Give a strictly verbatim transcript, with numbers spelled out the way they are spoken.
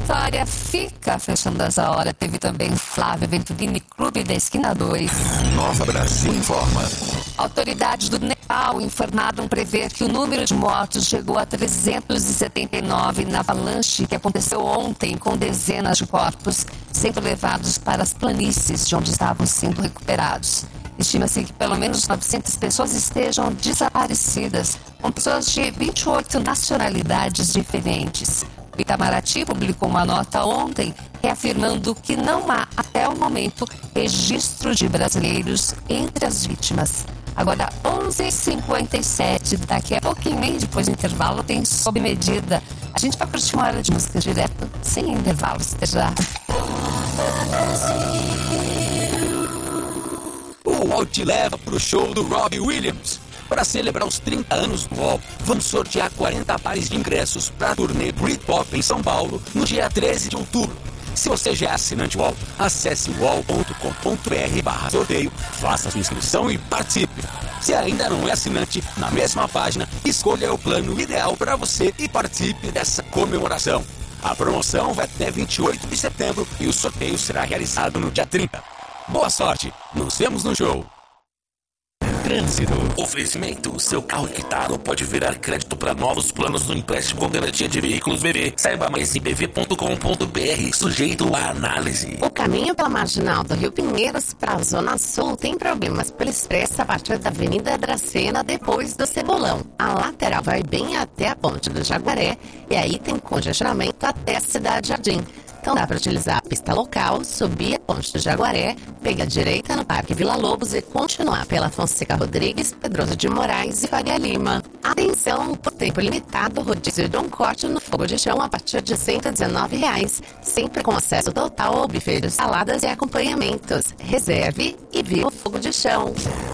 Vitória fica fechando essa hora. Teve também Flávio Venturini, Clube da Esquina dois. Nova Brasil informa. Autoridades do Nepal informaram prever que o número de mortos chegou a trezentos e setenta e nove na avalanche que aconteceu ontem, com dezenas de corpos sendo levados para as planícies de onde estavam sendo recuperados. Estima-se que pelo menos novecentas pessoas estejam desaparecidas, com pessoas de vinte e oito nacionalidades diferentes. O Itamaraty publicou uma nota ontem reafirmando que não há, até o momento, registro de brasileiros entre as vítimas. Agora, onze e cinquenta e sete, daqui a pouquinho, bem depois do intervalo, tem Sob Medida. A gente vai curtir uma hora de música direto, sem intervalos, até já. O U O L te leva pro show do Robbie Williams. Para celebrar os trinta anos do U O L, vamos sortear quarenta pares de ingressos para a turnê Britpop em São Paulo no dia treze de outubro. Se você já é assinante U O L, acesse u o l ponto com ponto b r barra sorteio, faça sua inscrição e participe. Se ainda não é assinante, na mesma página, escolha o plano ideal para você e participe dessa comemoração. A promoção vai até vinte e oito de setembro e o sorteio será realizado no dia trinta. Boa sorte! Nos vemos no show! Trânsito. Oferecimento. Seu carro quitado pode virar crédito para novos planos do empréstimo com garantia de veículos B V. Saiba mais em b v ponto com ponto b r. Sujeito à análise. O caminho pela marginal do Rio Pinheiros para a Zona Sul tem problemas pela expressa a partir da Avenida Dracena depois do Cebolão. A lateral vai bem até a Ponte do Jaguaré e aí tem congestionamento até a Cidade Jardim. Então dá para utilizar a pista local, subir a Ponte do Jaguaré, pegar a direita no Parque Vila Lobos e continuar pela Fonseca Rodrigues, Pedroso de Moraes e Faria Lima. Atenção, por tempo limitado, rodízio de um corte no fogo de chão a partir de cento e dezenove reais, sempre com acesso total ao buffet de saladas e acompanhamentos. Reserve e viva o fogo de chão.